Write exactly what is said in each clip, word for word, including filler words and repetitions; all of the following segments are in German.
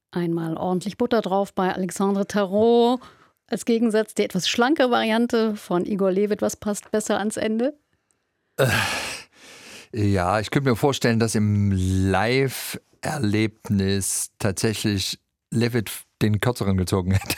Einmal ordentlich Butter drauf bei Alexandre Tarot. Als Gegensatz die etwas schlankere Variante von Igor Levit. Was passt besser ans Ende? Äh, ja, ich könnte mir vorstellen, dass im Live-Erlebnis tatsächlich Levit den kürzeren gezogen hätte.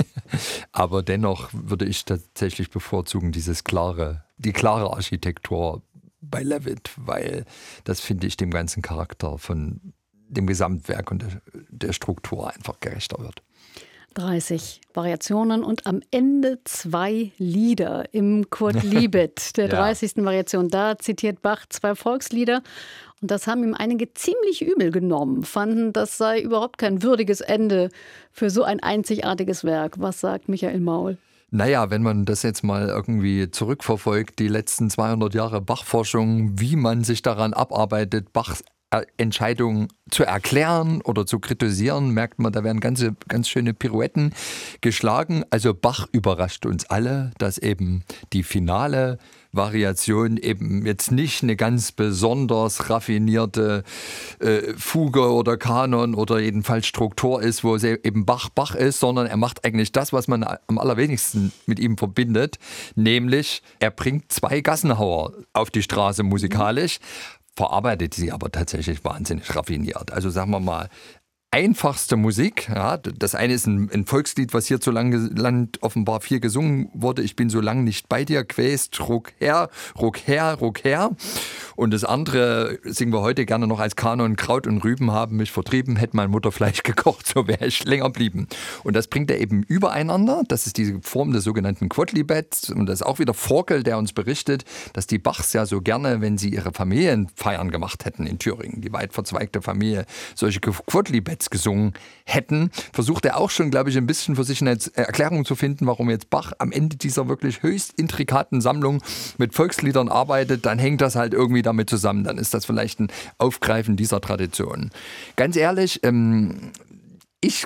Aber dennoch würde ich tatsächlich bevorzugen, dieses klare, die klare Architektur bei Levit, weil das, finde ich, dem ganzen Charakter von dem Gesamtwerk und der, der Struktur einfach gerechter wird. dreißig Variationen und am Ende zwei Lieder im Kurt Liebet, der ja. dreißigsten Variation. Da zitiert Bach zwei Volkslieder und das haben ihm einige ziemlich übel genommen, fanden, das sei überhaupt kein würdiges Ende für so ein einzigartiges Werk. Was sagt Michael Maul? Naja, wenn man das jetzt mal irgendwie zurückverfolgt, die letzten zweihundert Jahre Bach-Forschung, wie man sich daran abarbeitet, Bachs Entscheidungen zu erklären oder zu kritisieren, merkt man, da werden ganze, ganz schöne Pirouetten geschlagen. Also Bach überrascht uns alle, dass eben die finale Variation eben jetzt nicht eine ganz besonders raffinierte äh, Fuge oder Kanon oder jedenfalls Struktur ist, wo sie eben Bach Bach ist, sondern er macht eigentlich das, was man am allerwenigsten mit ihm verbindet, nämlich er bringt zwei Gassenhauer auf die Straße musikalisch, verarbeitet sie aber tatsächlich wahnsinnig raffiniert. Also sagen wir mal, einfachste Musik. Ja, das eine ist ein, ein Volkslied, was hierzulande offenbar viel gesungen wurde. Ich bin so lang nicht bei dir, quäst, ruck her, ruck her, ruck her. Und das andere singen wir heute gerne noch als Kanon. Kraut und Rüben haben mich vertrieben, hätte meine Mutter Fleisch gekocht, so wäre ich länger blieben. Und das bringt er eben übereinander. Das ist diese Form des sogenannten Quodlibets. Und das ist auch wieder Forkel, der uns berichtet, dass die Bachs ja so gerne, wenn sie ihre Familienfeiern gemacht hätten in Thüringen, die weit verzweigte Familie, solche Quodlibets gesungen hätten, versucht er auch schon, glaube ich, ein bisschen für sich eine Erklärung zu finden, warum jetzt Bach am Ende dieser wirklich höchst intrikaten Sammlung mit Volksliedern arbeitet. Dann hängt das halt irgendwie damit zusammen. Dann ist das vielleicht ein Aufgreifen dieser Tradition. Ganz ehrlich, ähm, ich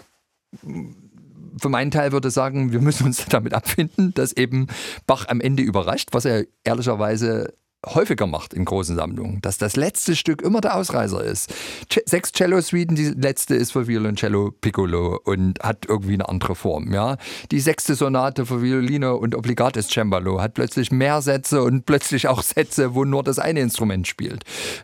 für meinen Teil würde sagen, wir müssen uns damit abfinden, dass eben Bach am Ende überrascht, was er ehrlicherweise häufiger macht in großen Sammlungen, dass das letzte Stück immer der Ausreißer ist. C- sechs Cello-Suiten, die letzte ist für Violoncello Piccolo und hat irgendwie eine andere Form. Ja? Die sechste Sonate für Violine und Obligates Cembalo hat plötzlich mehr Sätze und plötzlich auch Sätze, wo nur das eine Instrument spielt.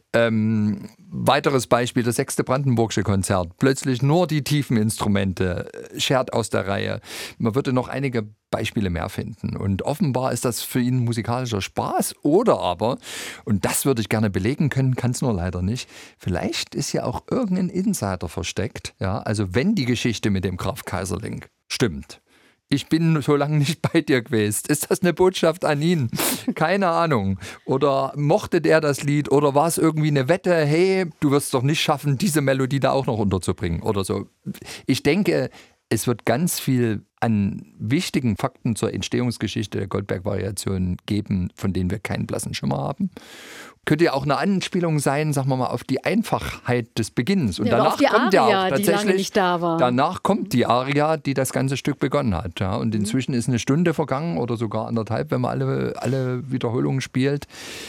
Ähm, weiteres Beispiel, das sechste Brandenburgische Konzert. Plötzlich nur die tiefen Instrumente, schert aus der Reihe. Man würde noch einige Beispiele mehr finden. Und offenbar ist das für ihn musikalischer Spaß oder aber, und das würde ich gerne belegen können, kann es nur leider nicht, vielleicht ist ja auch irgendein Insider versteckt. Ja? Also wenn die Geschichte mit dem Graf Kaiserling stimmt, ich bin so lange nicht bei dir gewesen. Ist das eine Botschaft an ihn? Keine Ahnung. Oder mochte der das Lied? Oder war es irgendwie eine Wette? Hey, du wirst es doch nicht schaffen, diese Melodie da auch noch unterzubringen oder so. Ich denke, es wird ganz viel an wichtigen Fakten zur Entstehungsgeschichte der Goldberg-Variation geben, von denen wir keinen blassen Schimmer haben. Könnte ja auch eine Anspielung sein, sagen wir mal, auf die Einfachheit des Beginnens. Und ja, danach auf die kommt Aria, ja auch tatsächlich, die lange nicht da war. Danach kommt die Aria, die das ganze Stück begonnen hat. Ja. Und inzwischen ist eine Stunde vergangen oder sogar anderthalb, wenn man alle, alle Wiederholungen spielt.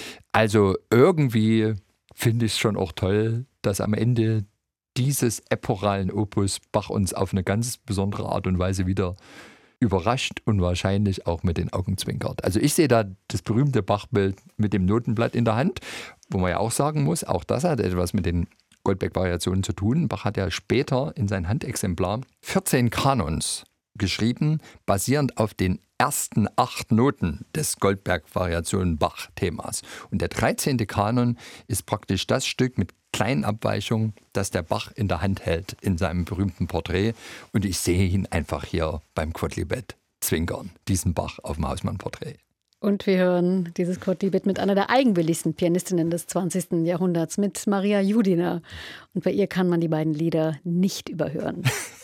Also irgendwie finde ich es schon auch toll, dass am Ende dieses epochalen Opus Bach uns auf eine ganz besondere Art und Weise wieder überrascht und wahrscheinlich auch mit den Augen zwinkert. Also ich sehe da das berühmte Bachbild mit dem Notenblatt in der Hand, wo man ja auch sagen muss, auch das hat etwas mit den Goldberg-Variationen zu tun. Bach hat ja später in sein Handexemplar vierzehn Kanons geschrieben, basierend auf den ersten acht Noten des Goldberg-Variationen-Bach-Themas. Und der dreizehnte Kanon ist praktisch das Stück mit kleinen Abweichungen, das der Bach in der Hand hält in seinem berühmten Porträt. Und ich sehe ihn einfach hier beim Quodlibet zwinkern, diesen Bach auf dem Hausmann-Porträt. Und wir hören dieses Quodlibet mit einer der eigenwilligsten Pianistinnen des zwanzigsten Jahrhunderts, mit Maria Judina. Und bei ihr kann man die beiden Lieder nicht überhören.